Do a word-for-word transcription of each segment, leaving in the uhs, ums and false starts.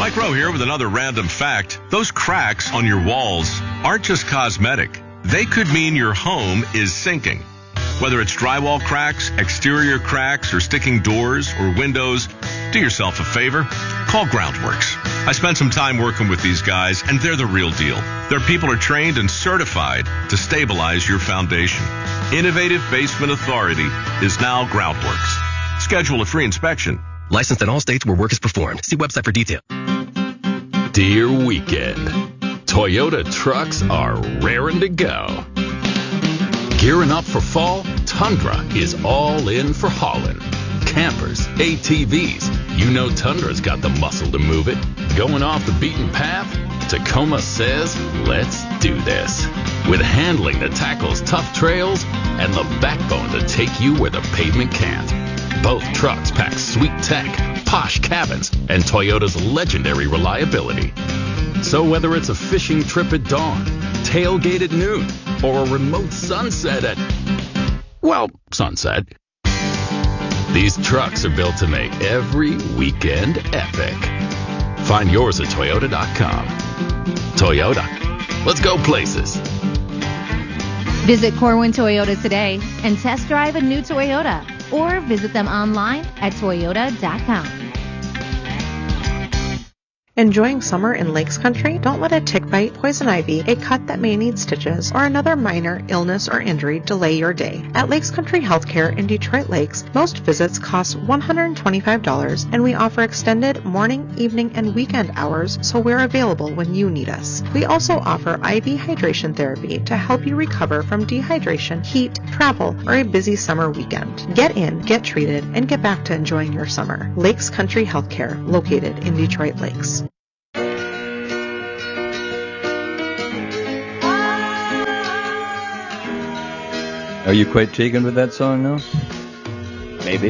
Mike Rowe here with another random fact. Those cracks on your walls aren't just cosmetic. They could mean your home is sinking. Whether it's drywall cracks, exterior cracks, or sticking doors or windows, do yourself a favor. Call Groundworks. I spent some time working with these guys, and they're the real deal. Their people are trained and certified to stabilize your foundation. Innovative Basement Authority is now Groundworks. Schedule a free inspection. Licensed in all states where work is performed. See website for detail. Dear Weekend, Toyota trucks are raring to go. Gearing up for fall, Tundra is all in for hauling. Campers, A T Vs, you know Tundra's got the muscle to move it. Going off the beaten path? Tacoma says, let's do this. With handling that tackles tough trails and the backbone to take you where the pavement can't. Both trucks pack sweet tech, posh cabins, and Toyota's legendary reliability. So whether it's a fishing trip at dawn, tailgate at noon, or a remote sunset at, well, sunset, these trucks are built to make every weekend epic. Find yours at Toyota dot com. Toyota, let's go places. Visit Corwin Toyota today and test drive a new Toyota, or visit them online at Toyota dot com. Enjoying summer in Lakes Country? Don't let a tick bite, poison ivy, a cut that may need stitches, or another minor illness or injury delay your day. At Lakes Country Healthcare in Detroit Lakes, most visits cost one hundred twenty-five dollars, and we offer extended morning, evening, and weekend hours, so we're available when you need us. We also offer I V hydration therapy to help you recover from dehydration, heat, travel, or a busy summer weekend. Get in, get treated, and get back to enjoying your summer. Lakes Country Healthcare, located in Detroit Lakes. Are you quite taken with that song now? Maybe.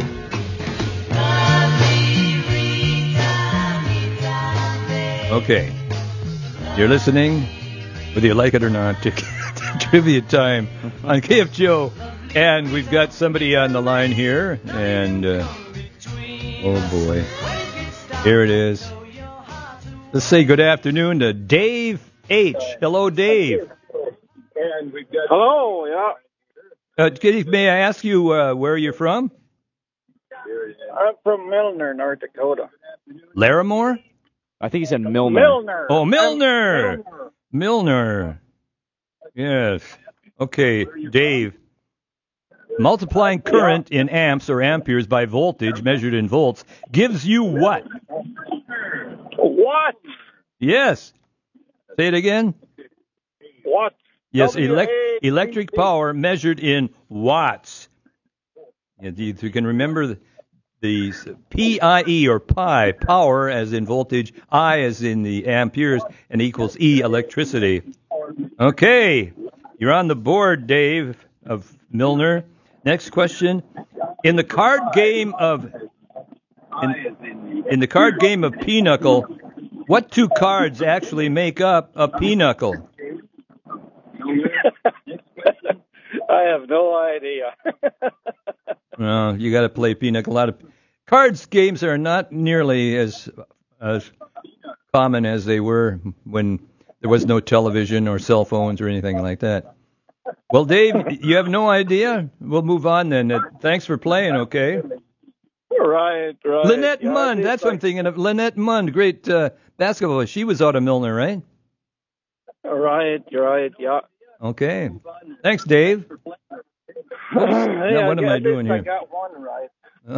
Okay. You're listening, whether you like it or not, to, to Trivia Time on K F G O. And we've got somebody on the line here. And, uh, oh boy. Here it is. Let's say good afternoon to Dave H. Hello, Dave. Hello, yeah. Uh, may I ask you uh, where you're from? I'm from Milner, North Dakota. Larimore? I think he said Milner. Milner. Oh, Milner. Milner. Milner. Yes. Okay, Dave. Multiplying current in amps or amperes by voltage measured in volts gives you what? What? Yes. Say it again. What? Yes, elect- electric power measured in watts. If you can remember the, the P I E or pi, power as in voltage, I as in the amperes, and equals E, electricity. Okay, you're on the board, Dave of Milner. Next question. In the card game of in, in the card game of Pinochle, what two cards actually make up a Pinochle? I have no idea. Well, you got to play Pinochle. A lot of cards games are not nearly as as common as they were when there was no television or cell phones or anything like that. Well, Dave, you have no idea? We'll move on then. Uh, thanks for playing, okay? Right, right. Lynette yeah, Munn, that's like... what I'm thinking of. Lynette Munn, great uh, basketball. She was out of Milner, right? Right, right, yeah. Okay. Thanks, Dave. Oops. Hey, now, what I am I doing I here? got one right.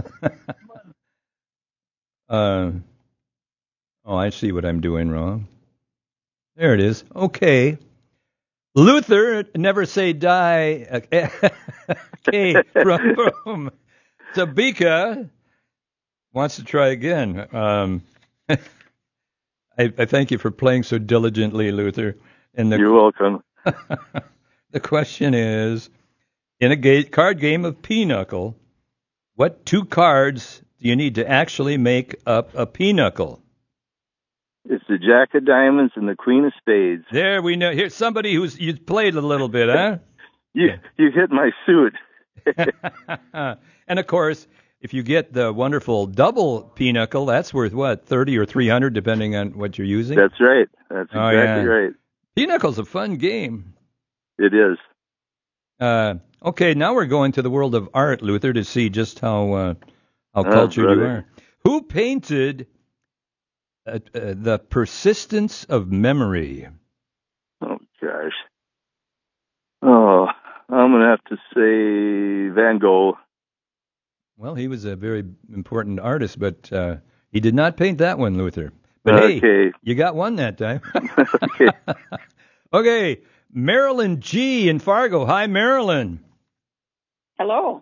uh, oh, I see what I'm doing wrong. There it is. Okay. Luther, never say die. Okay, from, from Topeka wants to try again. Um, I, I thank you for playing so diligently, Luther. And the, You're welcome. The question is, in a ga- card game of Pinochle, what two cards do you need to actually make up a Pinochle? It's the Jack of Diamonds and the Queen of Spades. There we know. Here's somebody who's you played a little bit, huh? you you hit my suit. And of course, if you get the wonderful double pinochle, that's worth what, thirty or three hundred, depending on what you're using. That's right. That's Oh, exactly yeah. right. Pinocle's a fun game. It is. Uh, okay, now we're going to the world of art, Luther, to see just how uh, how Oh, cultured you brother. are. Who painted uh, uh, The Persistence of Memory? Oh, gosh. Oh, I'm going to have to say Van Gogh. Well, he was a very important artist, but uh, he did not paint that one, Luther. But hey, Okay. you got one that time. Okay. Okay, Marilyn G. in Fargo. Hi, Marilyn. Hello.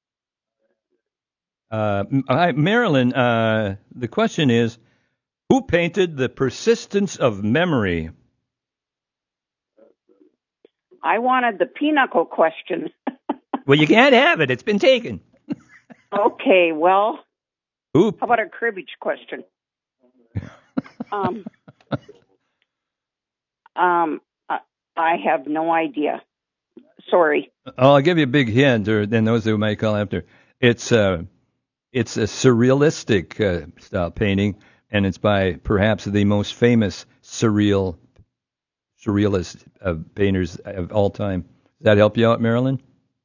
Uh, m- hi, Marilyn. Uh, the question is, who painted The Persistence of Memory? I wanted the pinochle question. Well, you can't have it. It's been taken. Okay, well, Who? how about a cribbage question? um, um, I, I have no idea. Sorry. Oh, I'll give you a big hint, or then those who might call after. It's uh, it's a surrealistic uh, style painting, and it's by perhaps the most famous surreal surrealist uh, painters of all time. Does that help you out, Marilyn?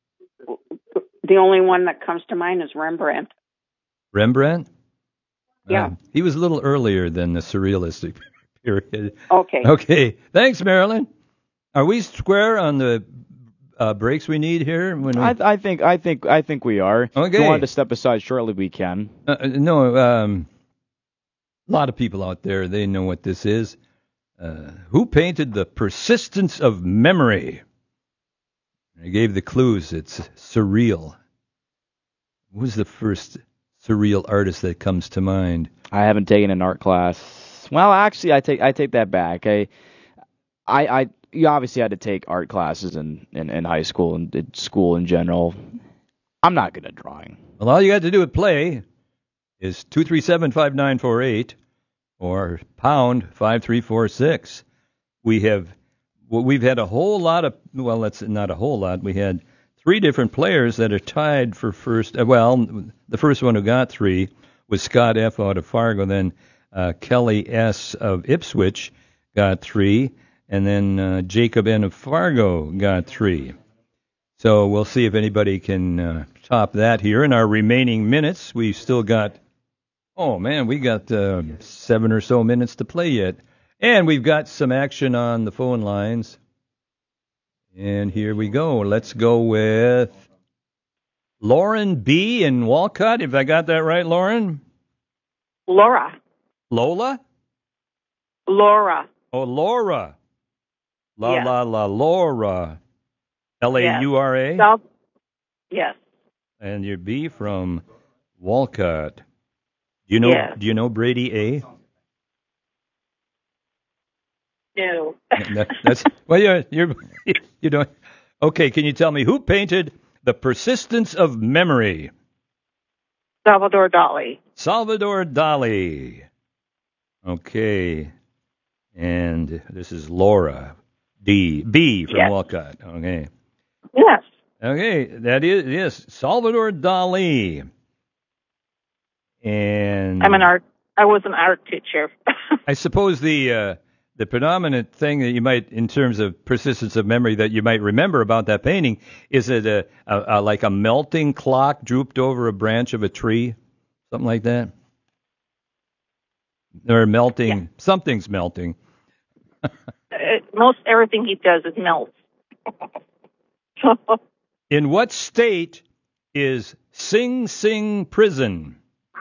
The only one that comes to mind is Rembrandt. Rembrandt? Yeah. Uh, he was a little earlier than the surrealistic period. Okay. Okay. Thanks, Marilyn. Are we square on the uh, breaks we need here? When we... I, I think I think I think we are. If Okay. you wanted to step aside shortly, we can. Uh, no, um, a lot of people out there, they know what this is. Uh, who painted The Persistence of Memory? I gave the clues. It's surreal. Who was the first surreal artist that comes to mind? I haven't taken an art class. Well, actually, I take I take that back. I I, I you obviously had to take art classes in, in, in high school and in school in general. I'm not good at drawing. Well, all you got to do with play is two three seven, five nine four eight or pound five three four six. We have well, we've had a whole lot of well, that's not a whole lot. We had three different players that are tied for first. uh, Well, the first one who got three was Scott F. out of Fargo. Then uh, Kelly S. of Ipswich got three, and then uh, Jacob N. of Fargo got three. So we'll see if anybody can uh, top that here in our remaining minutes. We've still got, oh man, we got uh, seven or so minutes to play yet. And we've got some action on the phone lines. And here we go. Let's go with Lauren B. in Walcott. If I got that right, Lauren? Laura. Lola? Laura. Oh, Laura. La, Yes. la, la, Laura. L A U R A? South. Yes. And you're B from Walcott. Do you know? Yes. Do you know Brady A? No. That- that's well, you're you're you know. Okay, can you tell me who painted The Persistence of Memory? Salvador Dali. Salvador Dali. Okay, and this is Laura D B from Yes. Walcott. Okay. Yes. Okay, that is yes, Salvador Dali. And I'm an art. I was an art teacher. I suppose the uh, the predominant thing that you might, in terms of persistence of memory, that you might remember about that painting is it a, a, a like a melting clock drooped over a branch of a tree, something like that, or melting. Yeah. Something's melting. It, most everything he does is melts. In what state is Sing Sing Prison?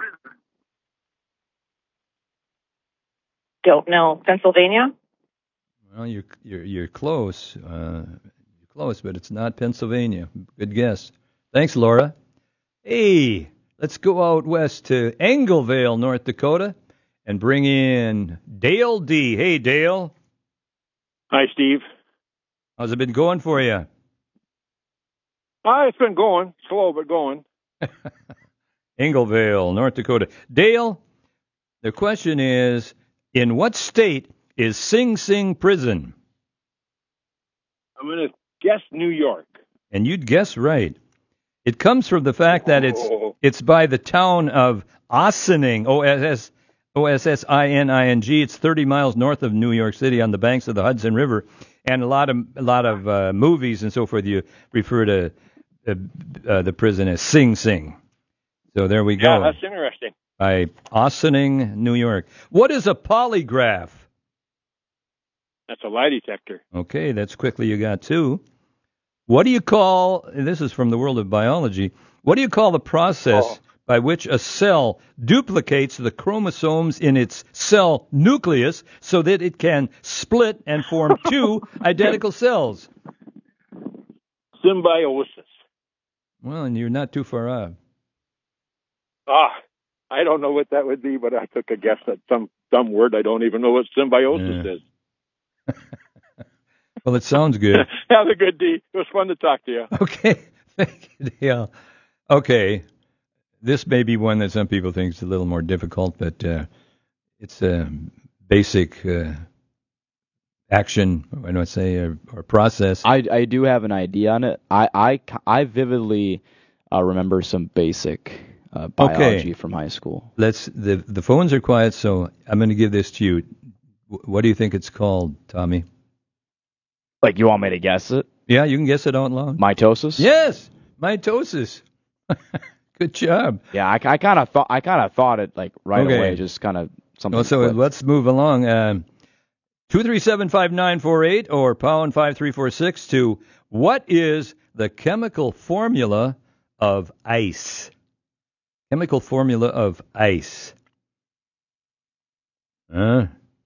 Don't know. Pennsylvania. Well, you're you're you're close. Uh, you're close, but it's not Pennsylvania. Good guess. Thanks, Laura. Hey, let's go out west to Englevale, North Dakota, and bring in Dale D. Hey, Dale. Hi, Steve. How's it been going for you? Uh, it's been going slow, but going. Englevale, North Dakota. Dale, the question is, in what state is Sing Sing Prison? I'm going to guess New York. And you'd guess right. It comes from the fact that it's it's by the town of Ossining, O S S O S S I N I N G. It's thirty miles north of New York City on the banks of the Hudson River, and a lot of a lot of uh, movies and so forth. You refer to uh, uh, the prison as Sing Sing. So there we go. Yeah, that's interesting. By Ossining, New York. What is a polygraph? That's a lie detector. Okay, that's quickly you got two. What do you call, this is from the world of biology, what do you call the process oh. by which a cell duplicates the chromosomes in its cell nucleus so that it can split and form two identical cells? Symbiosis. Well, and you're not too far off. Ah, I don't know what that would be, but I took a guess at some, some word. I don't even know what symbiosis Yeah. is. Well, it sounds good. Have a good day. It was fun to talk to you. Okay. Thank you, Dale. Okay. This may be one that some people think is a little more difficult, but uh, it's a basic uh, action, I don't say, or, or process. I, I do have an idea on it. I, I, I vividly uh, remember some basic uh, biology Okay. from high school. Let's. The, the phones are quiet, so I'm going to give this to you. What do you think it's called, Tommy? Like, you want me to guess it? Yeah, you can guess it out loud. Mitosis? Yes, mitosis. Good job. Yeah, I, I kind of thought I kind of thought it like right Okay. away, just kind of something. Well, so clicked. let's move along. Um, two three seven five nine four eight or pound five three four six to what is the chemical formula of ice? Chemical formula of ice. Huh?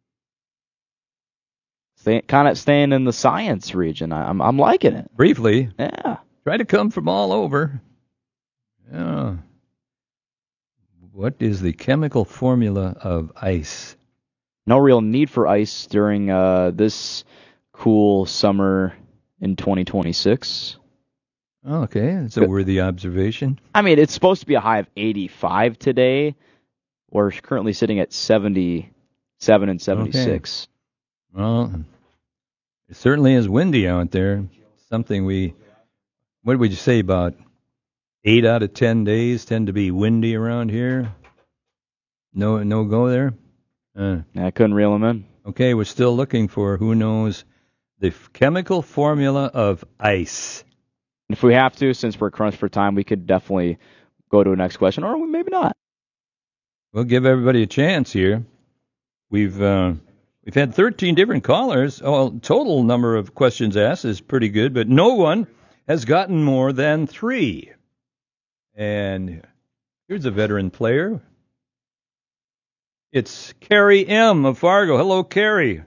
Stay, kind of staying in the science region. I, I'm I'm liking it. Briefly. Yeah. Try to come from all over. Yeah. What is the chemical formula of ice? No real need for ice during uh, this cool summer in twenty twenty-six. Okay, that's a worthy observation. I mean, it's supposed to be a high of eighty-five today. We're currently sitting at seventy-seven and seventy-six. Okay. Well, it certainly is windy out there. Something we, what would you say, about eight out of ten days tend to be windy around here? No, no go there? Uh, I couldn't reel them in. Okay, we're still looking for, who knows, the f- chemical formula of ice. If we have to, since we're crunched for time, we could definitely go to the next question, or maybe not. We'll give everybody a chance here. We've uh, we've had thirteen different callers. Oh, total number of questions asked is pretty good, but no one has gotten more than three. And here's a veteran player. It's Carrie M. of Fargo. Hello, Carrie.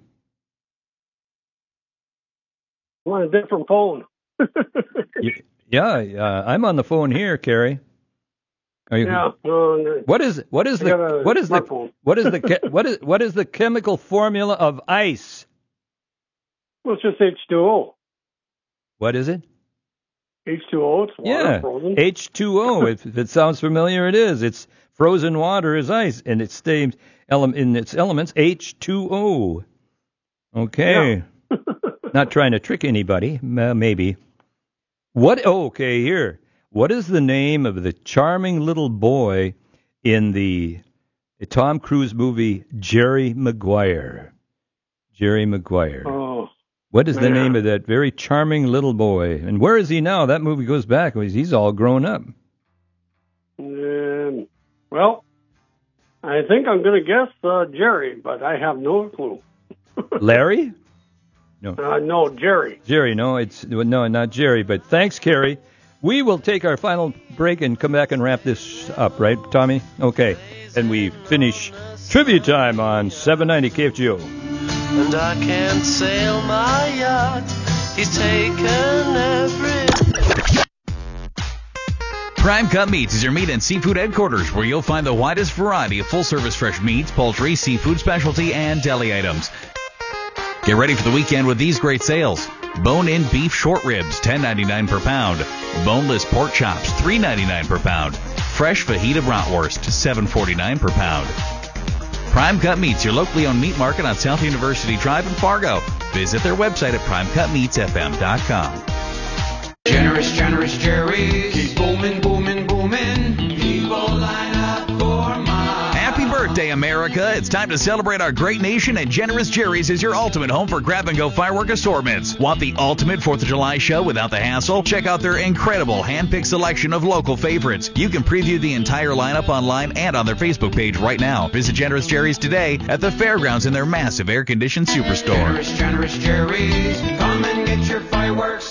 I'm on a different phone. Y- yeah, uh, I'm on the phone here, Carrie. Are you, yeah. No, What is what is I the got a what is the smartphone. what is the che- what is what is the chemical formula of ice? Well, it's just H two O. What is it? H two O, it's water Yeah, frozen. H two O. if, if it sounds familiar, it is. It's frozen water is ice, and it stays ele- in its elements H two O. Okay. Not trying to trick anybody, uh, maybe. What? Oh, okay, here. What is the name of the charming little boy in the Tom Cruise movie Jerry Maguire? Jerry Maguire. Oh. What is the man. name of that very charming little boy? And where is he now? That movie goes back. He's all grown up. Um, well, I think I'm going to guess uh, Jerry, but I have no clue. Larry? No. Uh, no, Jerry. Jerry, no, it's no, not Jerry. But thanks, Carrie. We will take our final break and come back and wrap this up, right, Tommy? Okay. And we finish trivia time on seven ninety K F G O. And I can't sail my yacht. He's taken every... Prime Cut Meats is your meat and seafood headquarters where you'll find the widest variety of full-service fresh meats, poultry, seafood specialty, and deli items. Get ready for the weekend with these great sales. Bone-in beef short ribs, ten ninety-nine per pound. Boneless pork chops, three ninety-nine per pound. Fresh fajita bratwurst, seven forty-nine per pound. Prime Cut Meats, your locally owned meat market on South University Drive in Fargo. Visit their website at prime cut meats f m dot com. Generous, generous Jerry's. Keep booming, booming, booming. People line up for mine. Happy birthday, America. It's time to celebrate our great nation, and Generous Jerry's is your ultimate home for grab-and-go firework assortments. Want the ultimate fourth of July show without the hassle? Check out their incredible hand-picked selection of local favorites. You can preview the entire lineup online and on their Facebook page right now. Visit Generous Jerry's today at the fairgrounds in their massive air-conditioned superstore. Generous, generous Jerry's. Come and get your fireworks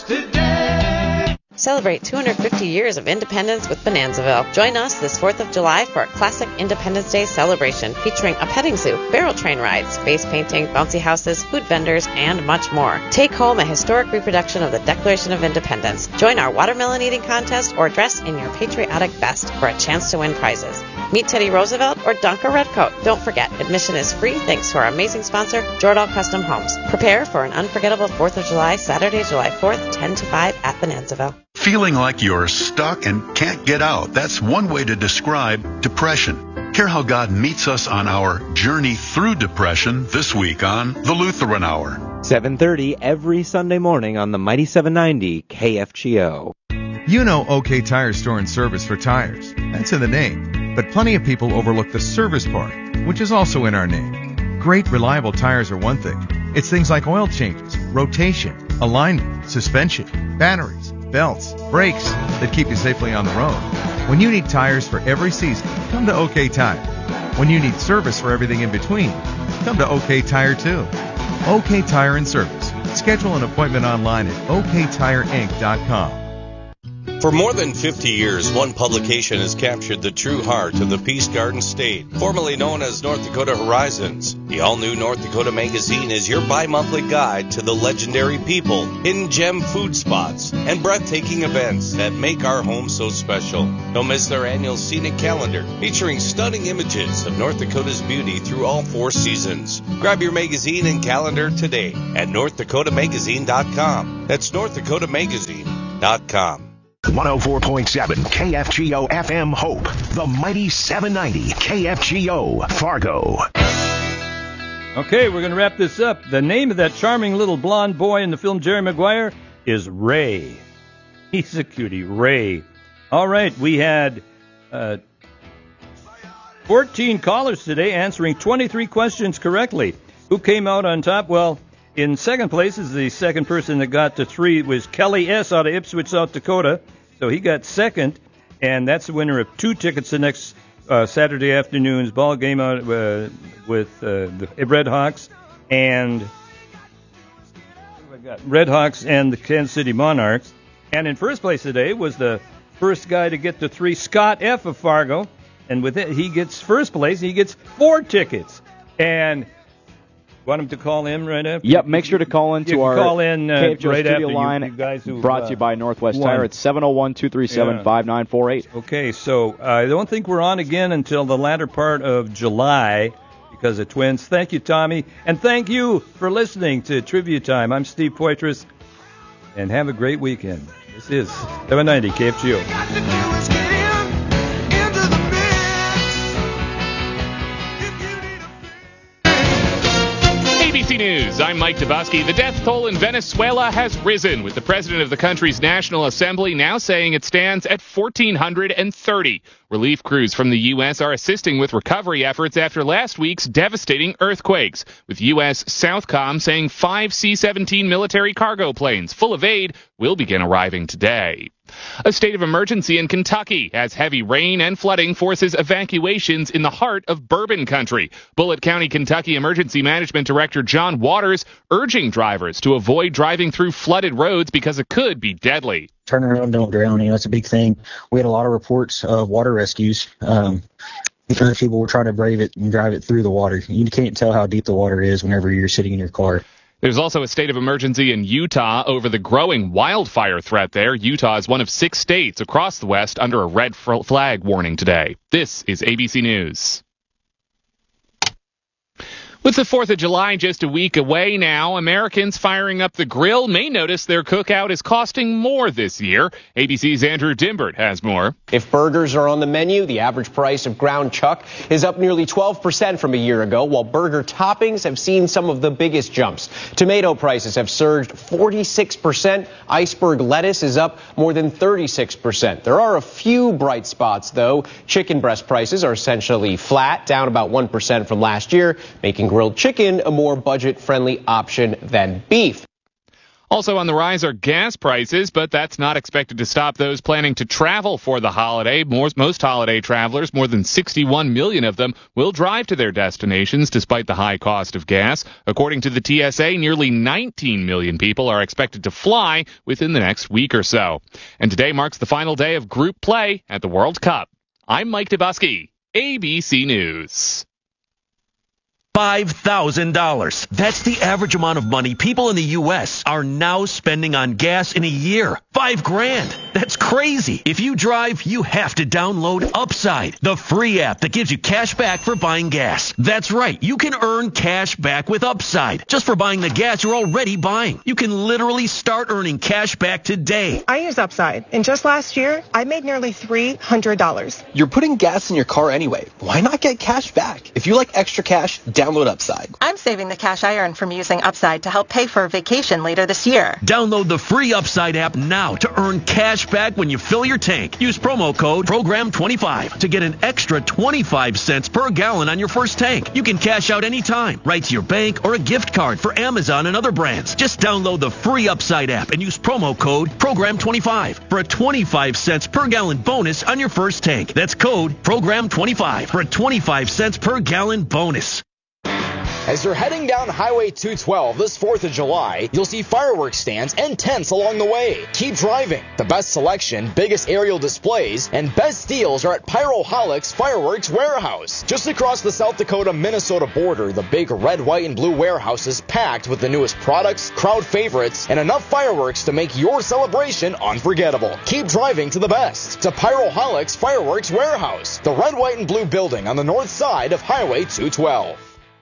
today. Celebrate two hundred fifty years of independence with Bonanzaville. Join us this fourth of July for a classic Independence Day celebration featuring a petting zoo, barrel train rides, face painting, bouncy houses, food vendors, and much more. Take home a historic reproduction of the Declaration of Independence. Join our watermelon eating contest or dress in your patriotic best for a chance to win prizes. Meet Teddy Roosevelt or dunk a redcoat. Don't forget, admission is free thanks to our amazing sponsor, Jordahl Custom Homes. Prepare for an unforgettable fourth of July, Saturday, July fourth, ten to five at Bonanzaville. Feeling like you're stuck and can't get out. That's one way to describe depression. Hear how God meets us on our journey through depression this week on the Lutheran Hour. seven thirty every Sunday morning on the Mighty seven ninety K F G O. You know OK Tire Store and Service for tires. That's in the name. But plenty of people overlook the service part, which is also in our name. Great, reliable tires are one thing. It's things like oil changes, rotation, alignment, suspension, batteries, belts, brakes that keep you safely on the road. When you need tires for every season, come to OK Tire. When you need service for everything in between, come to OK Tire too. OK Tire and Service. Schedule an appointment online at O K Tire Inc dot com. For more than fifty years, one publication has captured the true heart of the Peace Garden State, formerly known as North Dakota Horizons. The all-new North Dakota Magazine is your bi-monthly guide to the legendary people, hidden gem food spots, and breathtaking events that make our home so special. Don't miss their annual scenic calendar, featuring stunning images of North Dakota's beauty through all four seasons. Grab your magazine and calendar today at north dakota magazine dot com. That's north dakota magazine dot com. one oh four point seven K F G O F M Hope, the mighty seven ninety K F G O Fargo. Okay, we're going to wrap this up. The name of that charming little blonde boy in the film Jerry Maguire is Ray. He's a cutie, Ray. All right, we had uh, fourteen callers today answering twenty-three questions correctly. Who came out on top? Well, in second place is the second person that got to three was Kelly S. out of Ipswich, South Dakota. So he got second, and that's the winner of two tickets the next uh, Saturday afternoon's ball game out uh, with uh, the Red Hawks and what have I got? Red Hawks and the Kansas City Monarchs. And in first place today was the first guy to get to three, Scott F. of Fargo, and with it he gets first place. He gets four tickets, and want him to call in right after? Yep, make sure to call into our call in, uh, K F G O right studio after line, you, you guys who, brought uh, to you by Northwest won. Tire. It's seven oh one, two three seven, five nine four eight. Okay, so uh, I don't think we're on again until the latter part of July because of Twins. Thank you, Tommy, and thank you for listening to Trivia Time. I'm Steve Poitras, and have a great weekend. This is seven ninety K F G O. A B C News, I'm Mike Dabowski. The death toll in Venezuela has risen, with the president of the country's National Assembly now saying it stands at one thousand four hundred thirty. Relief crews from the U S are assisting with recovery efforts after last week's devastating earthquakes, with U S Southcom saying five C seventeen military cargo planes full of aid will begin arriving today. A state of emergency in Kentucky as heavy rain and flooding forces evacuations in the heart of Bourbon country. Bullitt County, Kentucky Emergency Management Director John Waters urging drivers to avoid driving through flooded roads because it could be deadly. Turn around, don't drown. You know, it's a big thing. We had a lot of reports of water rescues um, because people were trying to brave it and drive it through the water. You can't tell how deep the water is whenever you're sitting in your car. There's also a state of emergency in Utah over the growing wildfire threat there. Utah is one of six states across the West under a red flag warning today. This is A B C News. With the fourth of July just a week away now, Americans firing up the grill may notice their cookout is costing more this year. A B C's Andrew Dimbert has more. If burgers are on the menu, the average price of ground chuck is up nearly twelve percent from a year ago, while burger toppings have seen some of the biggest jumps. Tomato prices have surged forty-six percent. Iceberg lettuce is up more than thirty-six percent. There are a few bright spots, though. Chicken breast prices are essentially flat, down about one percent from last year, making grilled chicken a more budget-friendly option than beef. Also on the rise are gas prices, but that's not expected to stop those planning to travel for the holiday. Most, most holiday travelers, more than sixty-one million of them, will drive to their destinations despite the high cost of gas. According to the T S A, nearly nineteen million people are expected to fly within the next week or so. And today marks the final day of group play at the World Cup. I'm Mike Dubusky, A B C News. five thousand dollars. That's the average amount of money people in the U S are now spending on gas in a year. Five grand. That's crazy. If you drive, you have to download Upside, the free app that gives you cash back for buying gas. That's right. You can earn cash back with Upside just for buying the gas you're already buying. You can literally start earning cash back today. I use Upside, and just last year, I made nearly three hundred dollars. You're putting gas in your car anyway. Why not get cash back? If you like extra cash, download Upside. I'm saving the cash I earn from using Upside to help pay for a vacation later this year. Download the free Upside app now to earn cash back when you fill your tank. Use promo code program twenty-five to get an extra twenty-five cents per gallon on your first tank. You can cash out anytime, right to your bank or a gift card for Amazon and other brands. Just download the free Upside app and use promo code program twenty-five for a twenty-five cents per gallon bonus on your first tank. That's code program twenty-five for a twenty-five cents per gallon bonus. As you're heading down Highway two twelve this fourth of July, you'll see fireworks stands and tents along the way. Keep driving. The best selection, biggest aerial displays, and best deals are at Pyroholics Fireworks Warehouse. Just across the South Dakota-Minnesota border, the big red, white, and blue warehouse is packed with the newest products, crowd favorites, and enough fireworks to make your celebration unforgettable. Keep driving to the best. To Pyroholics Fireworks Warehouse, the red, white, and blue building on the north side of Highway two twelve.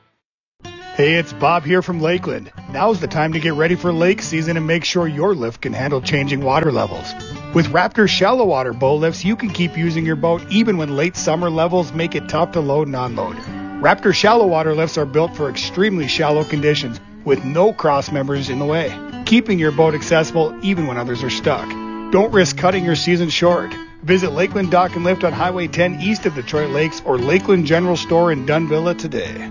Hey, it's Bob here from Lakeland. Now's the time to get ready for lake season and make sure your lift can handle changing water levels. With Raptor shallow water bow lifts, you can keep using your boat even when late summer levels make it tough to load and unload. Raptor shallow water lifts are built for extremely shallow conditions with no cross members in the way, keeping your boat accessible even when others are stuck. Don't risk cutting your season short. Visit Lakeland Dock and Lift on Highway ten east of Detroit Lakes or Lakeland General Store in Dunvilla today.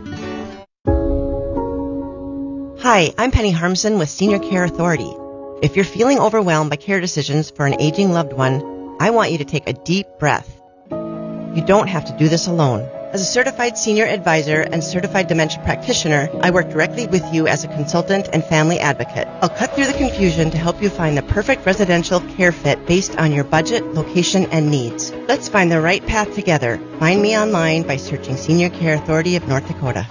Hi, I'm Penny Harmson with Senior Care Authority. If you're feeling overwhelmed by care decisions for an aging loved one, I want you to take a deep breath. You don't have to do this alone. As a certified senior advisor and certified dementia practitioner, I work directly with you as a consultant and family advocate. I'll cut through the confusion to help you find the perfect residential care fit based on your budget, location, and needs. Let's find the right path together. Find me online by searching Senior Care Authority of North Dakota.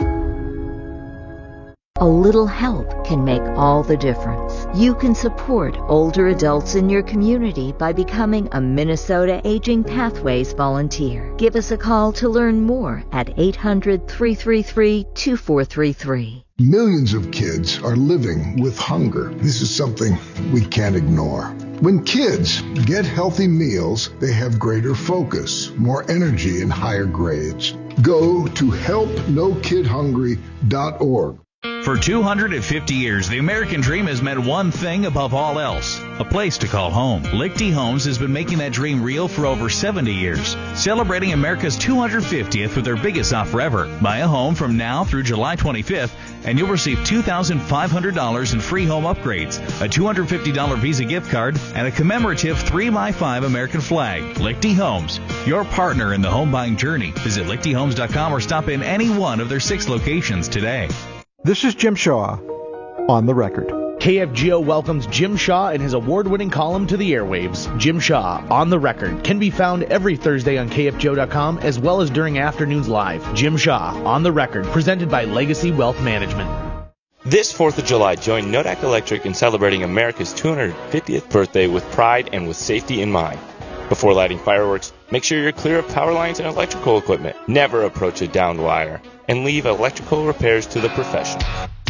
A little help can make all the difference. You can support older adults in your community by becoming a Minnesota Aging Pathways volunteer. Give us a call to learn more at eight hundred, three three three, two four three three. Millions of kids are living with hunger. This is something we can't ignore. When kids get healthy meals, they have greater focus, more energy, and higher grades. Go to help no kid hungry dot org. For two hundred fifty years, the American dream has meant one thing above all else, a place to call home. Lichty Homes has been making that dream real for over seventy years, celebrating America's two hundred fiftieth with their biggest offer ever. Buy a home from now through July twenty-fifth, and you'll receive two thousand five hundred dollars in free home upgrades, a two hundred fifty dollars Visa gift card, and a commemorative three by five American flag. Lichty Homes, your partner in the home buying journey. Visit lichty homes dot com or stop in any one of their six locations today. This is Jim Shaw on the record. K F G O welcomes Jim Shaw and his award-winning column to the airwaves. Jim Shaw, On the Record, can be found every Thursday on K F G O dot com as well as during afternoons live. Jim Shaw, On the Record, presented by Legacy Wealth Management. This fourth of July, join Nodak Electric in celebrating America's two hundred fiftieth birthday with pride and with safety in mind. Before lighting fireworks, make sure you're clear of power lines and electrical equipment. Never approach a downed wire, and leave electrical repairs to the professionals.